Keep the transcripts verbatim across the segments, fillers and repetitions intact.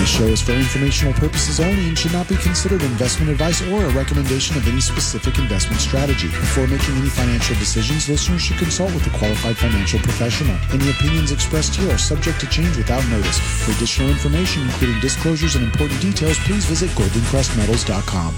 This show is for informational purposes only and should not be considered investment advice or a recommendation of any specific investment strategy. Before making any financial decisions, listeners should consult with a qualified financial professional. Any opinions expressed here are subject to change without notice. For additional information, including disclosures and important details, please visit golden crest metals dot com.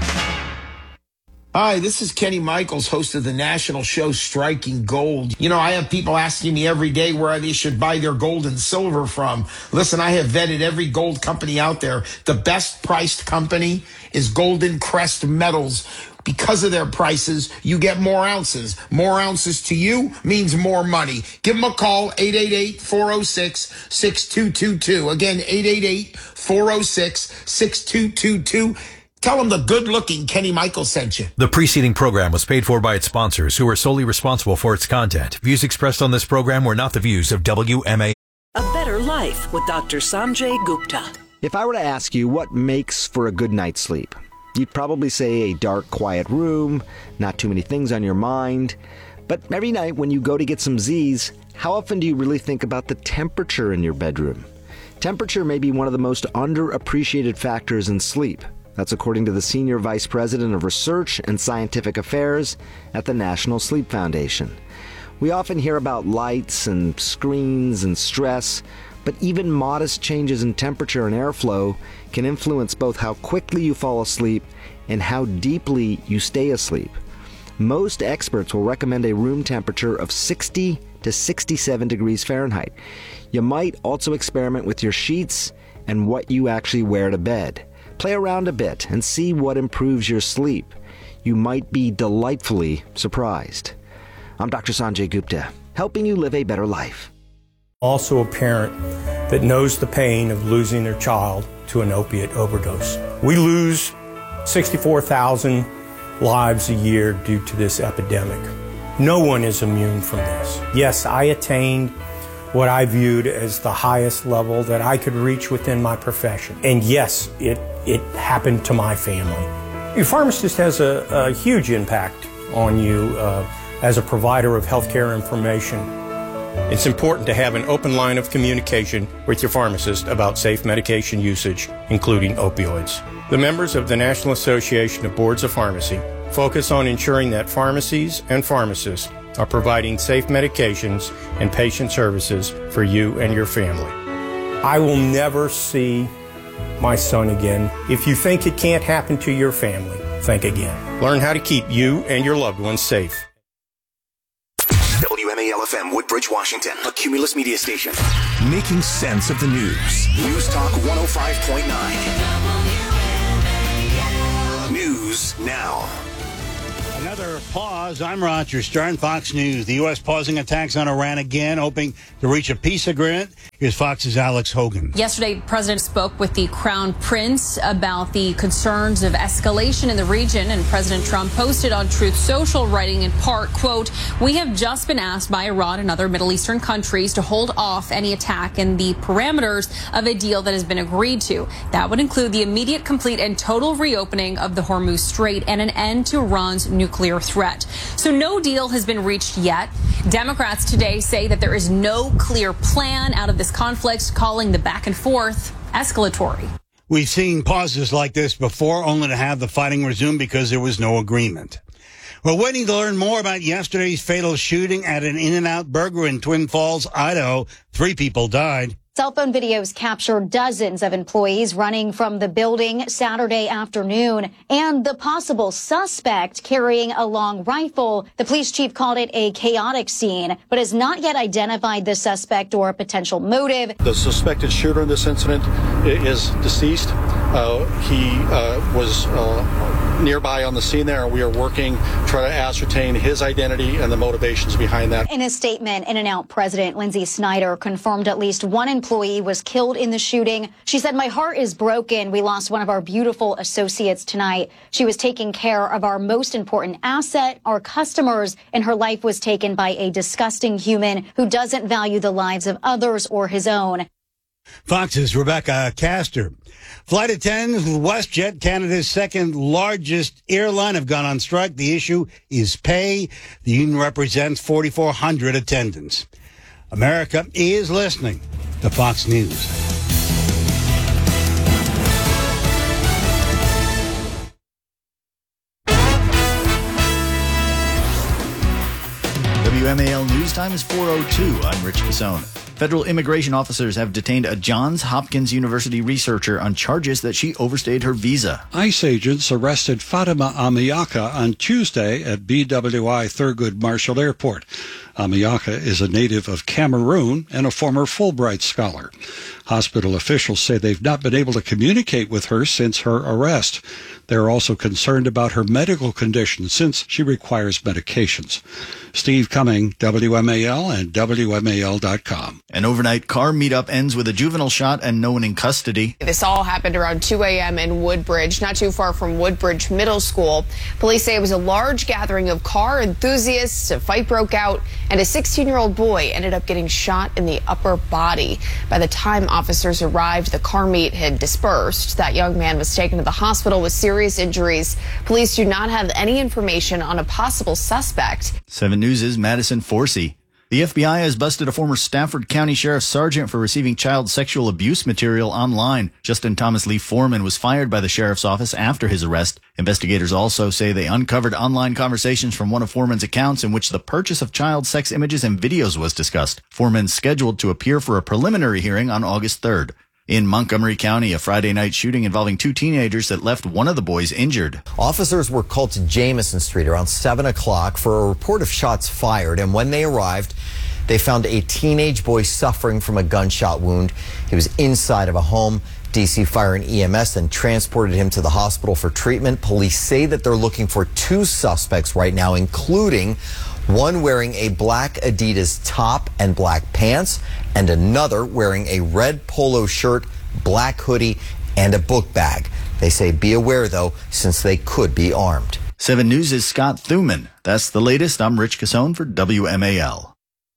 Hi, this is Kenny Michaels, host of the national show Striking Gold. You know, I have people asking me every day where they should buy their gold and silver from. Listen, I have vetted every gold company out there. The best priced company is Golden Crest Metals. Because of their prices, you get more ounces. More ounces to you means more money. Give them a call, eight eight eight, four oh six, six two two two. Again, eight eight eight, four oh six, six two two two. Tell them the good-looking Kenny Michaels sent you. The preceding program was paid for by its sponsors, who are solely responsible for its content. Views expressed on this program were not the views of W M A. A Better Life with Doctor Sanjay Gupta. If I were to ask you what makes for a good night's sleep, you'd probably say a dark, quiet room, not too many things on your mind. But every night when you go to get some Z's, how often do you really think about the temperature in your bedroom? Temperature may be one of the most underappreciated factors in sleep. That's according to the Senior Vice President of Research and Scientific Affairs at the National Sleep Foundation. We often hear about lights and screens and stress, but even modest changes in temperature and airflow can influence both how quickly you fall asleep and how deeply you stay asleep. Most experts will recommend a room temperature of sixty to sixty-seven degrees Fahrenheit. You might also experiment with your sheets and what you actually wear to bed. Play around a bit and see what improves your sleep. You might be delightfully surprised. I'm Doctor Sanjay Gupta, helping you live a better life. Also a parent that knows the pain of losing their child to an opiate overdose. We lose sixty-four thousand lives a year due to this epidemic. No one is immune from this. Yes, I attained what I viewed as the highest level that I could reach within my profession. And yes, it, it happened to my family. Your pharmacist has a, a huge impact on you uh, as a provider of healthcare information. It's important to have an open line of communication with your pharmacist about safe medication usage, including opioids. The members of the National Association of Boards of Pharmacy focus on ensuring that pharmacies and pharmacists are providing safe medications and patient services for you and your family. I will never see my son again. If you think it can't happen to your family, think again. Learn how to keep you and your loved ones safe. W M A L F M, Woodbridge, Washington, a Cumulus media station. Making sense of the news. News Talk one oh five point nine. News now. Another pause. I'm Roger Stern, Fox News. The U S pausing attacks on Iran again, hoping to reach a peace agreement. Here's Fox's Alex Hogan. Yesterday, the president spoke with the Crown Prince about the concerns of escalation in the region, and President Trump posted on Truth Social, writing in part, quote, "We have just been asked by Iran and other Middle Eastern countries to hold off any attack in the parameters of a deal that has been agreed to. That would include the immediate, complete, and total reopening of the Hormuz Strait and an end to Iran's nuclear threat." So no deal has been reached yet. Democrats today say that there is no clear plan out of this conflict, calling the back and forth escalatory. We've seen pauses like this before, only to have the fighting resume because there was no agreement. We're waiting to learn more about yesterday's fatal shooting at an In-N-Out Burger in Twin Falls, Idaho. Three people died. Cell phone videos capture dozens of employees running from the building Saturday afternoon and the possible suspect carrying a long rifle. The police chief called it a chaotic scene, but has not yet identified the suspect or a potential motive. The suspected shooter in this incident is deceased. Uh, he uh, was uh, nearby on the scene there, and we are working to try to ascertain his identity and the motivations behind that. In a statement, In-N-Out President Lindsay Snyder confirmed at least one employee was killed in the shooting. She said, "My heart is broken. We lost one of our beautiful associates tonight. She was taking care of our most important asset, our customers, and her life was taken by a disgusting human who doesn't value the lives of others or his own." Fox's Rebecca Castor. Flight attendants with WestJet, Canada's second largest airline, have gone on strike. The issue is pay. The union represents forty-four hundred attendants. America is listening to Fox News. News time is four oh two. I'm Rich Casone. Federal immigration officers have detained a Johns Hopkins University researcher on charges that she overstayed her visa. ICE agents arrested Fatima Amiaka on Tuesday at B W I Thurgood Marshall Airport. Amiaka is a native of Cameroon and a former Fulbright scholar. Hospital officials say they've not been able to communicate with her since her arrest. They're also concerned about her medical condition since she requires medications. Steve Cumming, W M A L and W M A L dot com. An overnight car meetup ends with a juvenile shot and no one in custody. This all happened around two a.m. in Woodbridge, not too far from Woodbridge Middle School. Police say it was a large gathering of car enthusiasts. A fight broke out, and a sixteen-year-old boy ended up getting shot in the upper body. By the time officers arrived, the car meet had dispersed. That young man was taken to the hospital with serious injuries. Police do not have any information on a possible suspect. seven News' Madison Forsey. The F B I has busted a former Stafford County Sheriff's Sergeant for receiving child sexual abuse material online. Justin Thomas Lee Foreman was fired by the Sheriff's Office after his arrest. Investigators also say they uncovered online conversations from one of Foreman's accounts in which the purchase of child sex images and videos was discussed. Foreman's scheduled to appear for a preliminary hearing on August third. In Montgomery County, a Friday night shooting involving two teenagers that left one of the boys injured. Officers were called to Jameson Street around seven o'clock for a report of shots fired, and when they arrived, they found a teenage boy suffering from a gunshot wound. He was inside of a home. D C Fire and E M S then transported him to the hospital for treatment. Police say that they're looking for two suspects right now, including one wearing a black Adidas top and black pants, and another wearing a red polo shirt, black hoodie, and a book bag. They say be aware, though, since they could be armed. seven News' Scott Thuman. That's the latest. I'm Rich Casone for W M A L.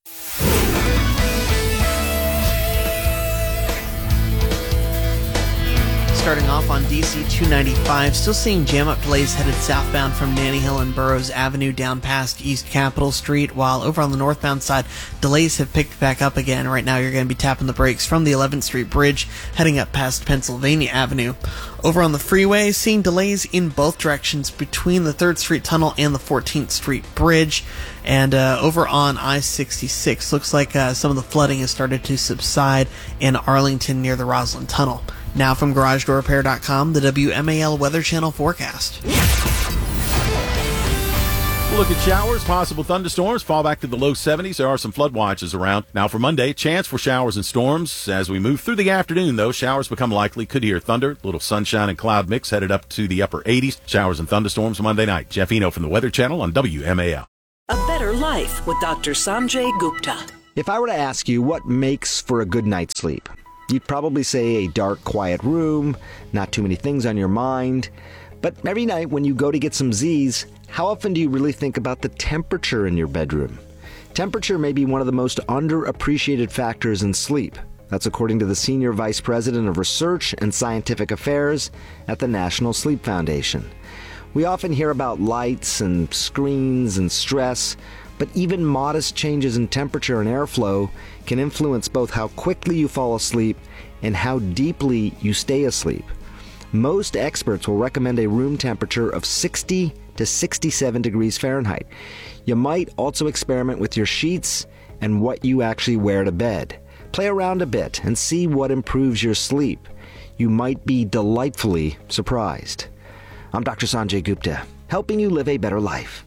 Starting off on D C two ninety-five, still seeing jam-up delays headed southbound from Nanny Hill and Burroughs Avenue down past East Capitol Street, while over on the northbound side, delays have picked back up again. Right now, you're going to be tapping the brakes from the eleventh Street Bridge, heading up past Pennsylvania Avenue. Over on the freeway, seeing delays in both directions between the third Street Tunnel and the fourteenth Street Bridge. And uh, over on I sixty-six, looks like uh, some of the flooding has started to subside in Arlington near the Roslyn Tunnel. Now from Garage Door Repair dot com, the W M A L Weather Channel forecast. We'll look at showers, possible thunderstorms, fall back to the low seventies. There are some flood watches around. Now for Monday, chance for showers and storms. As we move through the afternoon, though, showers become likely. Could hear thunder. Little sunshine and cloud mix headed up to the upper eighties. Showers and thunderstorms Monday night. Jeff Eno from the Weather Channel on W M A L. A better life with Doctor Sanjay Gupta. If I were to ask you what makes for a good night's sleep, you'd probably say a dark, quiet room, not too many things on your mind. But every night when you go to get some Z's, how often do you really think about the temperature in your bedroom? Temperature may be one of the most underappreciated factors in sleep. That's according to the Senior Vice President of Research and Scientific Affairs at the National Sleep Foundation. We often hear about lights and screens and stress, but even modest changes in temperature and airflow can influence both how quickly you fall asleep and how deeply you stay asleep. Most experts will recommend a room temperature of sixty to sixty-seven degrees Fahrenheit. You might also experiment with your sheets and what you actually wear to bed. Play around a bit and see what improves your sleep. You might be delightfully surprised. I'm Doctor Sanjay Gupta, helping you live a better life.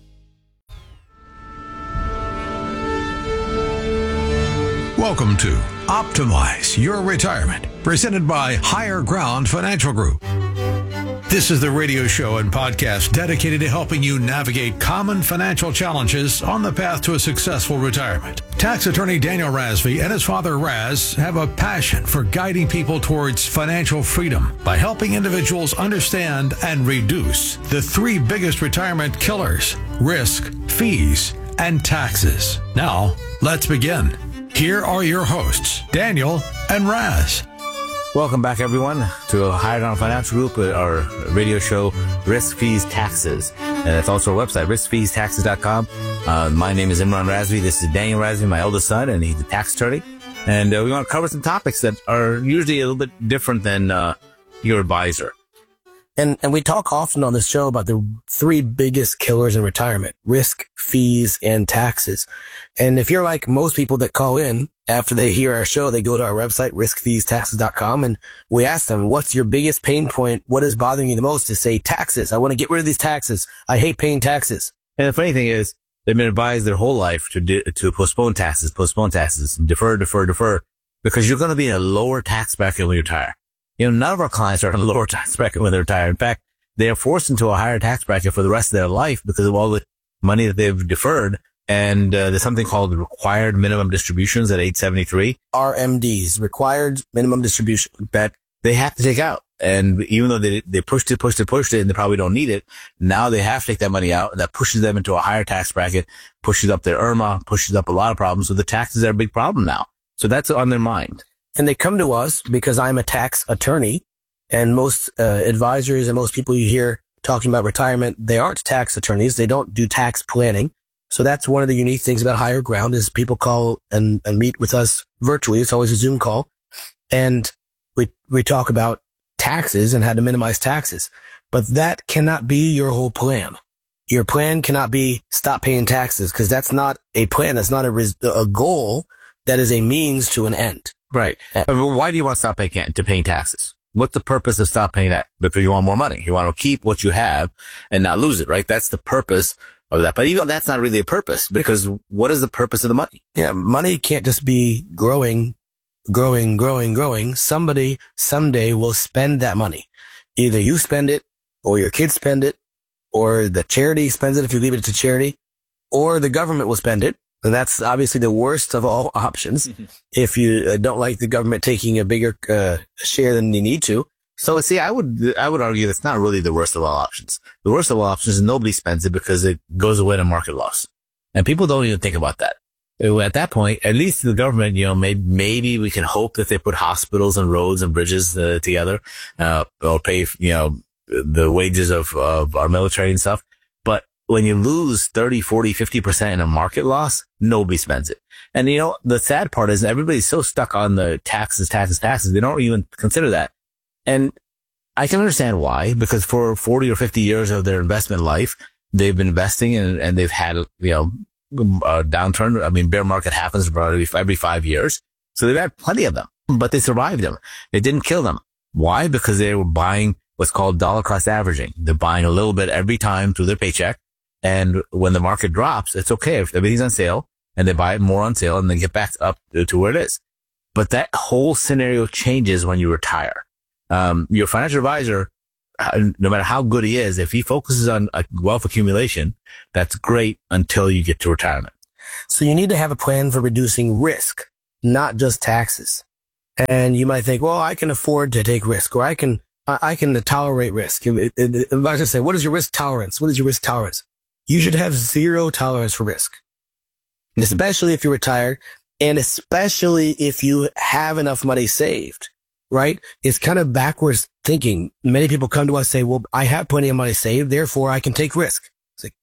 Welcome to Optimize Your Retirement, presented by Higher Ground Financial Group. This is the radio show and podcast dedicated to helping you navigate common financial challenges on the path to a successful retirement. Tax attorney Daniel Razvi and his father Raz have a passion for guiding people towards financial freedom by helping individuals understand and reduce the three biggest retirement killers: risk, fees, and taxes. Now, let's begin. Here are your hosts, Daniel and Raz. Welcome back, everyone, to Higher Ground Financial Group, our radio show, Risk, Fees, Taxes. And it's also our website, risk fees taxes dot com. Uh, my name is Imran Razvi. This is Daniel Razvi, my eldest son, and he's a tax attorney. And uh, we want to cover some topics that are usually a little bit different than uh, your advisor. And, and we talk often on this show about the three biggest killers in retirement: risk, fees, and taxes. And if you're like most people that call in after they hear our show, they go to our website, risk fees taxes dot com, and we ask them, what's your biggest pain point? What is bothering you the most? To say taxes. I want to get rid of these taxes. I hate paying taxes. And the funny thing is, they've been advised their whole life to di- to postpone taxes, postpone taxes, defer, defer, defer, because you're going to be in a lower tax bracket when you retire. You know, none of our clients are in a lower tax bracket when they retire. In fact, they are forced into a higher tax bracket for the rest of their life because of all the money that they've deferred. And uh, there's something called required minimum distributions at age seventy-three. R M Ds, required minimum distribution, that they have to take out. And even though they they pushed it, pushed it, pushed it, and they probably don't need it, now they have to take that money out, and that pushes them into a higher tax bracket, pushes up their I R M A, pushes up a lot of problems. So the taxes are a big problem now. So that's on their mind. And they come to us because I'm a tax attorney, and most uh, advisors and most people you hear talking about retirement, they aren't tax attorneys. They don't do tax planning. So that's one of the unique things about Higher Ground is people call and, and meet with us virtually. It's always a Zoom call. And we, we talk about taxes and how to minimize taxes. But that cannot be your whole plan. Your plan cannot be stop paying taxes, because that's not a plan. That's not a, res- a goal. That is a means to an end. Right. I mean, why do you want to stop paying, to paying taxes? What's the purpose of stop paying that? Because you want more money. You want to keep what you have and not lose it, right? That's the purpose of that. But even that's not really a purpose, because what is the purpose of the money? Yeah, money can't just be growing, growing, growing, growing. Somebody someday will spend that money. Either you spend it, or your kids spend it, or the charity spends it if you leave it to charity, or the government will spend it. And that's obviously the worst of all options if you uh, don't like the government taking a bigger uh, share than they need to. So, see, I would I would argue that's not really the worst of all options. The worst of all options is nobody spends it because it goes away to market loss. And people don't even think about that. At that point, at least the government, you know, maybe, maybe we can hope that they put hospitals and roads and bridges uh, together, uh, or pay, you know, the wages of, of our military and stuff. But when you lose thirty, forty, fifty percent in a market loss, nobody spends it. And, you know, the sad part is everybody's so stuck on the taxes, taxes, taxes. They don't even consider that. And I can understand why, because for forty or fifty years of their investment life, they've been investing and, and they've had, you know, a downturn. I mean, bear market happens about every, every five years. So they've had plenty of them, but they survived them. It didn't kill them. Why? Because they were buying what's called dollar cost averaging. They're buying a little bit every time through their paycheck. And when the market drops, it's okay if everything's on sale and they buy it more on sale and then get back up to where it is. But that whole scenario changes when you retire. Um, your financial advisor, no matter how good he is, if he focuses on wealth accumulation, that's great until you get to retirement. So you need to have a plan for reducing risk, not just taxes. And you might think, well, I can afford to take risk, or I can, I can tolerate risk. Advisors say, what is your risk tolerance? What is your risk tolerance? You should have zero tolerance for risk, especially if you're retired, and especially if you have enough money saved, right? It's kind of backwards thinking. Many people come to us and say, well, I have plenty of money saved, therefore I can take risk. It's like,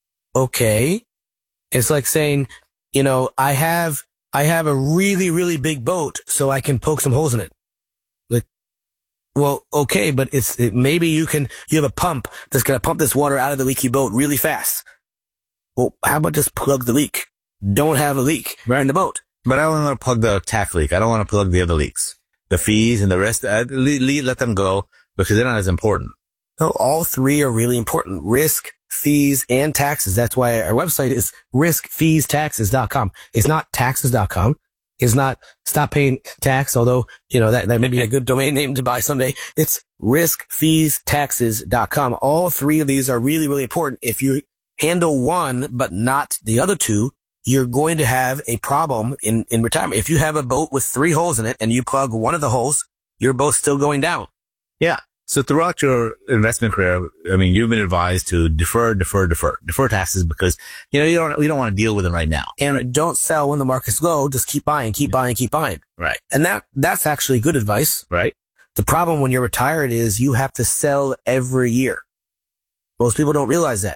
okay. It's like saying, you know, I have, I have a really, really big boat, so I can poke some holes in it. Like, well, okay, but it's, it, maybe you can, you have a pump that's going to pump this water out of the leaky boat really fast. Well, how about just plug the leak? Don't have a leak right in the boat. But I don't want to plug the tax leak. I don't want to plug the other leaks. The fees and the rest, uh, let, let them go because they're not as important. No, all three are really important. Risk, fees, and taxes. That's why our website is risk fees taxes dot com. It's not taxes dot com. It's not stop paying tax, although, you know, that, that may be a good domain name to buy someday. It's risk fees taxes dot com. All three of these are really, really important. If you handle one, but not the other two, you're going to have a problem in, in retirement. If you have a boat with three holes in it and you plug one of the holes, your boat's still going down. Yeah. So throughout your investment career, I mean, you've been advised to defer, defer, defer, defer taxes because, you know, you don't, you don't want to deal with them right now. And don't sell when the market's low. Just keep buying, keep buying, keep buying. Right. And that, that's actually good advice. Right. The problem when you're retired is you have to sell every year. Most people don't realize that.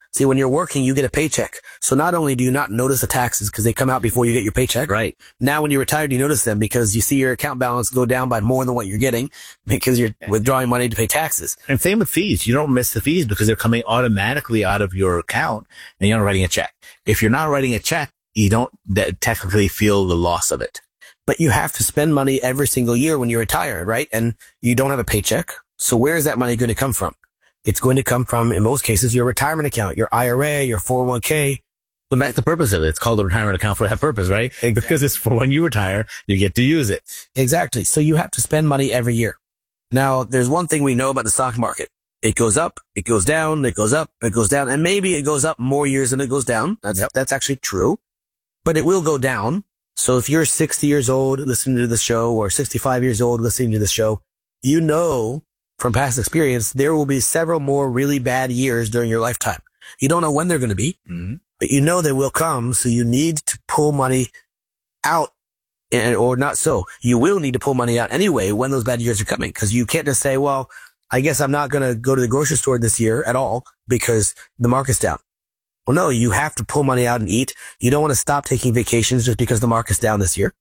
See, when you're working, you get a paycheck. So not only do you not notice the taxes because they come out before you get your paycheck. Right. Now, when you're retired, you notice them because you see your account balance go down by more than what you're getting because you're withdrawing money to pay taxes. And same with fees. You don't miss the fees because they're coming automatically out of your account and you're not writing a check. If you're not writing a check, you don't technically feel the loss of it. But you have to spend money every single year when you're retired, right? And you don't have a paycheck. So where is that money going to come from? It's going to come from, in most cases, your retirement account, your I R A, your four oh one k. But that's the purpose of it. It's called a retirement account for that purpose, right? Exactly. Because it's for when you retire, you get to use it. Exactly. So you have to spend money every year. Now, there's one thing we know about the stock market. It goes up, it goes down, it goes up, it goes down, and maybe it goes up more years than it goes down. That's, yep. that's actually true. But it will go down. So if you're sixty years old listening to the show or sixty-five years old listening to the show, you know from past experience, there will be several more really bad years during your lifetime. You don't know when they're going to be, mm-hmm. but you know they will come. So you need to pull money out, and, or not so. You will need to pull money out anyway when those bad years are coming, because you can't just say, well, I guess I'm not going to go to the grocery store this year at all because the market's down. Well, no, you have to pull money out and eat. You don't want to stop taking vacations just because the market's down this year.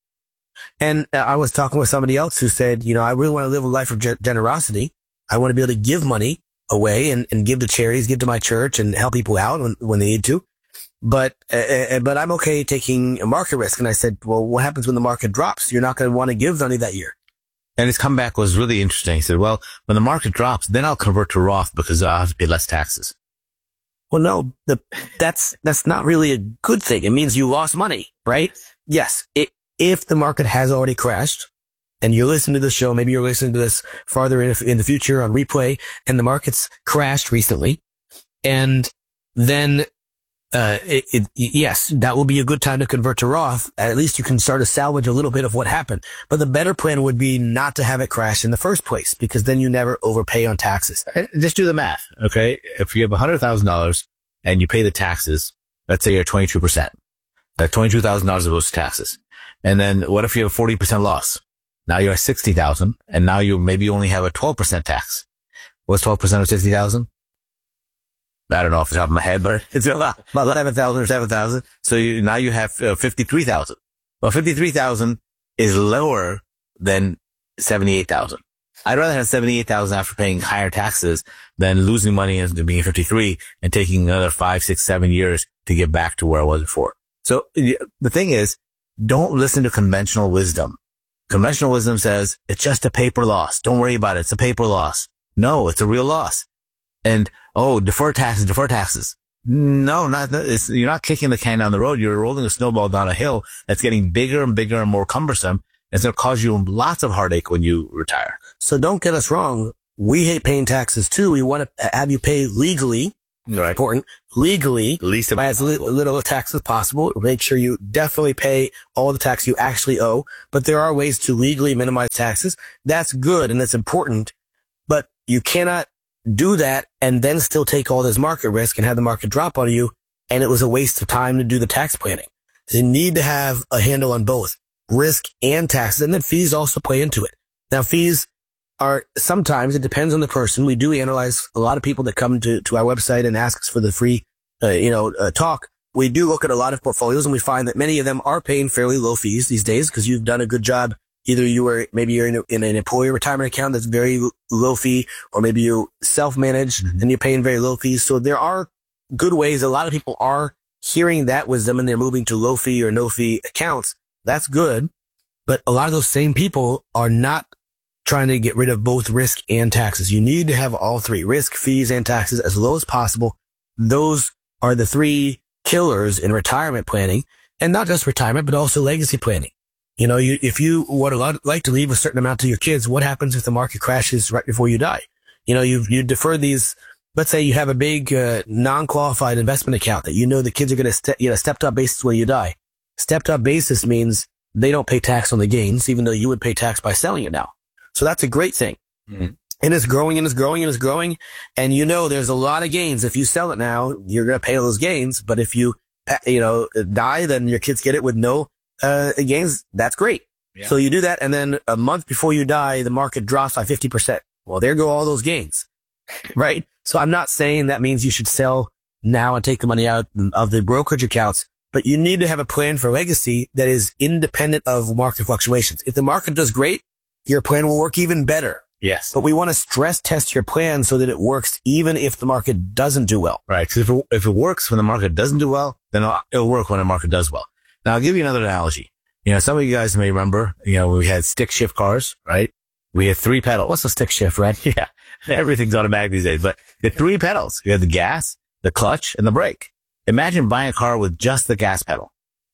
And uh, I was talking with somebody else who said, you know, I really want to live a life of ge- generosity. I want to be able to give money away and, and give to charities, give to my church and help people out when, when they need to. But, uh, but I'm okay taking a market risk. And I said, well, what happens when the market drops? You're not going to want to give money that year. And his comeback was really interesting. He said, well, when the market drops, then I'll convert to Roth because I'll have to pay less taxes. Well, no, the, that's, that's not really a good thing. It means you lost money, right? Yes. It, if the market has already crashed and you're listening to the show, maybe you're listening to this farther in, in the future on replay and the market's crashed recently. And then, uh, it, it, yes, that will be a good time to convert to Roth. At least you can start to salvage a little bit of what happened. But the better plan would be not to have it crash in the first place, because then you never overpay on taxes. Just do the math. Okay. If you have one hundred thousand dollars and you pay the taxes, let's say you're twenty-two percent. That twenty-two thousand dollars goes to taxes. And then what if you have a forty percent loss? Now you're at sixty thousand and now you maybe only have a twelve percent tax. What's twelve percent of sixty thousand? I don't know off the top of my head, but it's a lot, about eleven thousand or seven thousand. So you, now you have uh, fifty-three thousand. Well, fifty-three thousand is lower than seventy-eight thousand. I'd rather have seventy-eight thousand after paying higher taxes than losing money and being fifty-three and taking another five, six, seven years to get back to where I was before. So the thing is, don't listen to conventional wisdom. Conventional wisdom says it's just a paper loss. Don't worry about it. It's a paper loss. No, it's a real loss. And, oh, defer taxes, defer taxes. No, not, it's, you're not kicking the can down the road. You're rolling a snowball down a hill that's getting bigger and bigger and more cumbersome. It's going to cause you lots of heartache when you retire. So don't get us wrong. We hate paying taxes too. We want to have you pay legally. Right. Important. Legally. Least of as little, little tax as possible. Make sure you definitely pay all the tax you actually owe. But there are ways to legally minimize taxes. That's good and that's important. But you cannot do that and then still take all this market risk and have the market drop on you. And it was a waste of time to do the tax planning. So you need to have a handle on both risk and taxes. And then fees also play into it. Now fees are sometimes, it depends on the person. We do analyze a lot of people that come to, to our website and ask us for the free, uh, you know, uh, talk. We do look at a lot of portfolios and we find that many of them are paying fairly low fees these days because you've done a good job. Either you were, maybe you're in, a, in an employee retirement account that's very low fee, or maybe you self-manage mm-hmm. and you're paying very low fees. So there are good ways. A lot of people are hearing that wisdom and they're moving to low fee or no fee accounts. That's good. But a lot of those same people are not trying to get rid of both risk and taxes. You need to have all three, risk, fees, and taxes as low as possible. Those are the three killers in retirement planning, and not just retirement, but also legacy planning. You know, you, if you would like to leave a certain amount to your kids, what happens if the market crashes right before you die? You know, you, you defer these, let's say you have a big, uh, non-qualified investment account that you know the kids are going to, ste- you know, stepped up basis when you die. Stepped up basis means they don't pay tax on the gains, even though you would pay tax by selling it now. So that's a great thing. Mm-hmm. And it's growing and it's growing and it's growing. And you know, there's a lot of gains. If you sell it now, you're going to pay those gains. But if you, you know, die, then your kids get it with no, uh, gains. That's great. Yeah. So you do that. And then a month before you die, the market drops by fifty percent. Well, there go all those gains, right? So I'm not saying that means you should sell now and take the money out of the brokerage accounts. But you need to have a plan for legacy that is independent of market fluctuations. If the market does great, your plan will work even better. Yes. But we want to stress test your plan so that it works even if the market doesn't do well. Right. So if it, if it works when the market doesn't do well, then it'll, it'll work when the market does well. Now, I'll give you another analogy. You know, some of you guys may remember, you know, we had stick shift cars, right? We had three pedals. What's a stick shift, right? Yeah. Everything's automatic these days, but the three pedals. You have the gas, the clutch, and the brake. Imagine buying a car with just the gas pedal.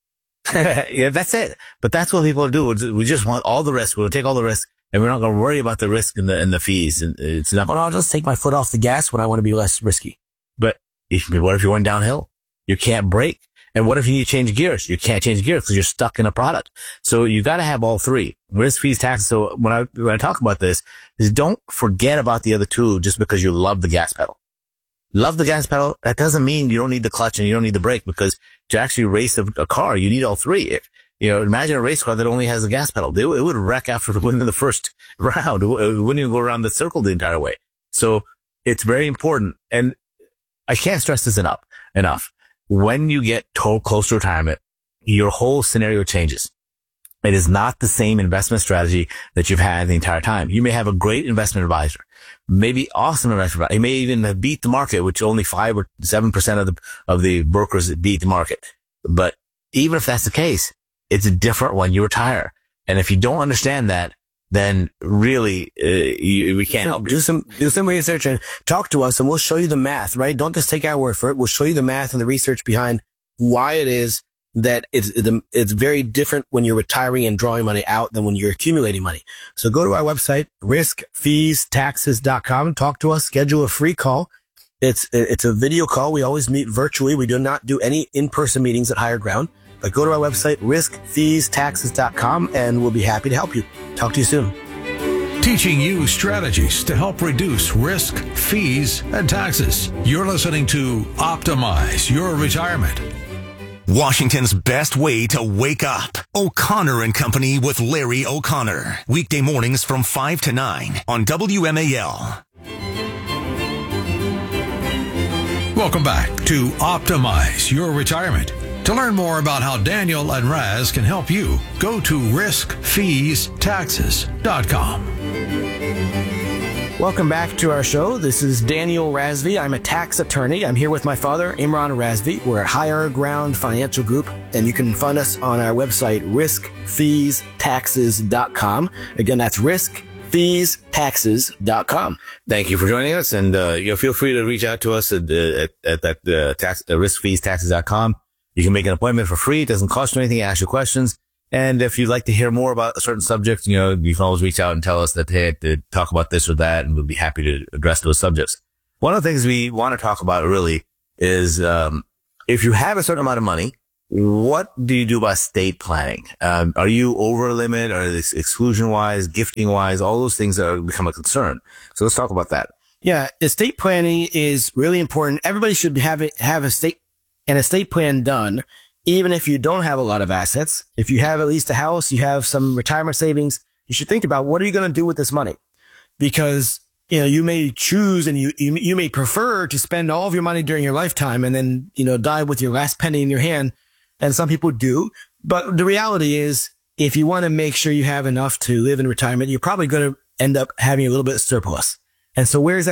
Yeah, that's it. But that's what people do. We just want all the risk. We'll take all the risk, and we're not going to worry about the risk and the and the fees. And it's not. Well, I'll just take my foot off the gas when I want to be less risky. But if, what if you're going downhill? You can't brake. And what if you need to change gears? You can't change gears because you're stuck in a product. So you got to have all three: risk, fees, taxes. So when I when I talk about this, is don't forget about the other two just because you love the gas pedal. Love the gas pedal. That doesn't mean you don't need the clutch and you don't need the brake, because to actually race a, a car, you need all three. If, you know, imagine a race car that only has the gas pedal. It, it would wreck after winning the first round. It wouldn't even go around the circle the entire way. So it's very important. And I can't stress this enough, enough. When you get to close to retirement, your whole scenario changes. It is not the same investment strategy that you've had the entire time. You may have a great investment advisor, maybe awesome investment advisor. You may even have beat the market, which only five or seven percent of the, of the brokers beat the market. But even if that's the case, it's different when you retire. And if you don't understand that, then really, uh, you, we can't help you. Do some, do some research and talk to us, and we'll show you the math, right? Don't just take our word for it. We'll show you the math and the research behind why it is that it's, it's very different when you're retiring and drawing money out than when you're accumulating money. So go to our website, risk fees taxes dot com. Talk to us, schedule a free call. It's, it's a video call. We always meet virtually. We do not do any in-person meetings at Higher Ground, but go to our website, risk fees taxes dot com, and we'll be happy to help you. Talk to you soon. Teaching you strategies to help reduce risk, fees, and taxes. You're listening to Optimize Your Retirement. Washington's best way to wake up. O'Connor and Company with Larry O'Connor. Weekday mornings from five to nine on W M A L. Welcome back to Optimize Your Retirement. To learn more about how Daniel and Raz can help you, go to risk fees taxes dot com. Welcome back to our show. This is Daniel Razvi. I'm a tax attorney. I'm here with my father, Imran Razvi. We're at Higher Ground Financial Group, and you can find us on our website, risk fees taxes dot com. Again, that's risk fees taxes dot com. Thank you for joining us, and uh, you know, feel free to reach out to us at, uh, at, at that uh, tax, uh, risk fees taxes dot com. You can make an appointment for free. It doesn't cost you anything. Ask your questions. And if you'd like to hear more about a certain subject, you know, you can always reach out and tell us that, hey, to talk about this or that, and we'll be happy to address those subjects. One of the things we want to talk about really is, um, if you have a certain amount of money, what do you do about estate planning? Um, are you over a limit? Or is exclusion wise, gifting wise, all those things that become a concern? So let's talk about that. Yeah. Estate planning is really important. Everybody should have it, have estate, an estate plan done. Even if you don't have a lot of assets, if you have at least a house, you have some retirement savings, you should think about what are you going to do with this money? Because, you know, you may choose and you, you, you may prefer to spend all of your money during your lifetime and then, you know, die with your last penny in your hand. And some people do. But the reality is, if you want to make sure you have enough to live in retirement, you're probably going to end up having a little bit of surplus. And so where's that